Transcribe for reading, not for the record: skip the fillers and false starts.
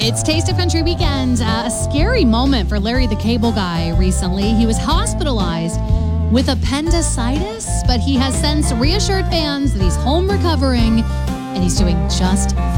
It's Taste of Country Weekend. A scary moment for Larry the Cable Guy recently. He was hospitalized with appendicitis, but he has since reassured fans that he's home recovering and he's doing just